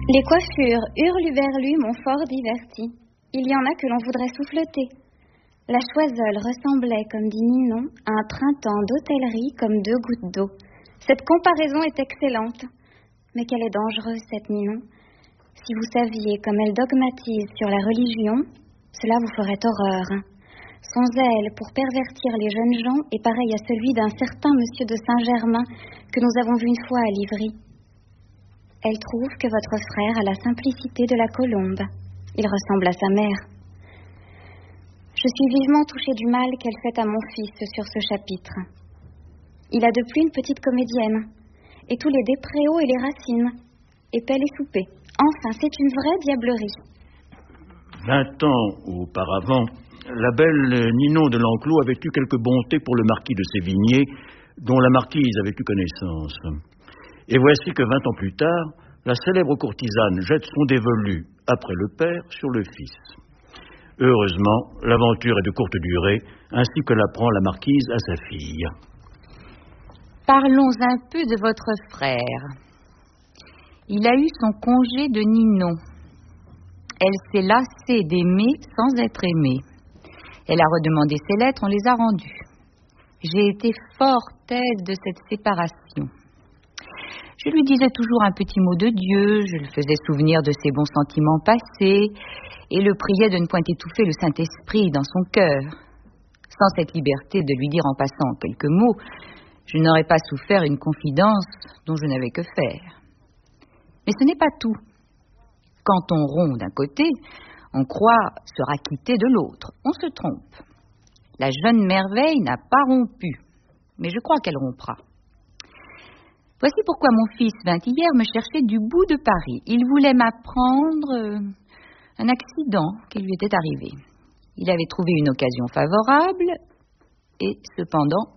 Les coiffures hurluberlues m'ont fort diverti. Il y en a que l'on voudrait souffleter. La Choiseule ressemblait, comme dit Ninon, à un printemps d'hôtellerie comme 2 gouttes d'eau. Cette comparaison est excellente. Mais qu'elle est dangereuse, cette Ninon. Si vous saviez comme elle dogmatise sur la religion, cela vous ferait horreur. Son zèle pour pervertir les jeunes gens est pareil à celui d'un certain monsieur de Saint-Germain que nous avons vu une fois à Livry. Elle trouve que votre frère a la simplicité de la colombe. Il ressemble à sa mère. Je suis vivement touchée du mal qu'elle fait à mon fils sur ce chapitre. Il a de plus une petite comédienne, et tous les Despréaux et les Racines, et Pelle et Souper. Enfin, c'est une vraie diablerie. 20 ans auparavant, la belle Ninon de l'Enclos avait eu quelques bontés pour le marquis de Sévigné, dont la marquise avait eu connaissance. Et voici que 20 ans plus tard, la célèbre courtisane jette son dévolu, après le père, sur le fils. Heureusement, l'aventure est de courte durée, ainsi que l'apprend la marquise à sa fille. Parlons un peu de votre frère. Il a eu son congé de Ninon. Elle s'est lassée d'aimer sans être aimée. Elle a redemandé ses lettres, on les a rendues. J'ai été fort aise de cette séparation. Je lui disais toujours un petit mot de Dieu, je le faisais souvenir de ses bons sentiments passés et le priais de ne point étouffer le Saint-Esprit dans son cœur. Sans cette liberté de lui dire en passant quelques mots, je n'aurais pas souffert une confidence dont je n'avais que faire. Mais ce n'est pas tout. Quand on rompt d'un côté, on croit sera quitté de l'autre. On se trompe. La jeune merveille n'a pas rompu, mais je crois qu'elle rompra. Voici pourquoi mon fils vint hier me chercher du bout de Paris. Il voulait m'apprendre un accident qui lui était arrivé. Il avait trouvé une occasion favorable et cependant,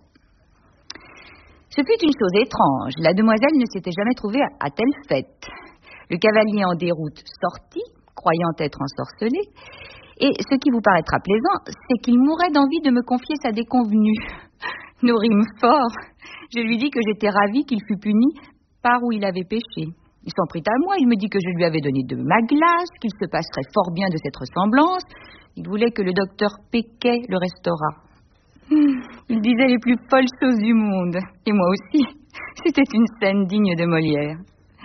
ce fut une chose étrange. La demoiselle ne s'était jamais trouvée à telle fête. Le cavalier en déroute sortit, croyant être ensorcelé, et ce qui vous paraîtra plaisant, c'est qu'il mourait d'envie de me confier sa déconvenue. Nous rîmes fort. Je lui dis que j'étais ravie qu'il fût puni par où il avait péché. Il s'en prit à moi, il me dit que je lui avais donné de ma glace, qu'il se passerait fort bien de cette ressemblance. Il voulait que le docteur Péquet le restaurât. Il disait les plus folles choses du monde. Et moi aussi. C'était une scène digne de Molière.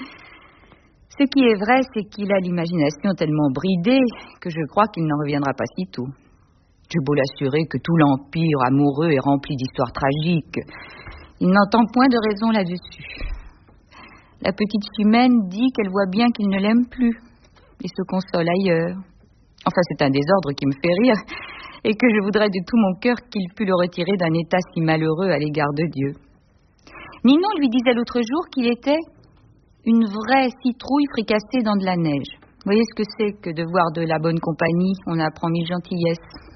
Ce qui est vrai, c'est qu'il a l'imagination tellement bridée que je crois qu'il n'en reviendra pas sitôt. J'ai beau l'assurer que tout l'empire amoureux est rempli d'histoires tragiques. Il n'entend point de raison là-dessus. La petite Chimène dit qu'elle voit bien qu'il ne l'aime plus et se console ailleurs. Enfin, c'est un désordre qui me fait rire et que je voudrais de tout mon cœur qu'il pût le retirer d'un état si malheureux à l'égard de Dieu. Ninon lui disait l'autre jour qu'il était une vraie citrouille fricassée dans de la neige. Vous voyez ce que c'est que de voir de la bonne compagnie, on apprend mille gentillesses.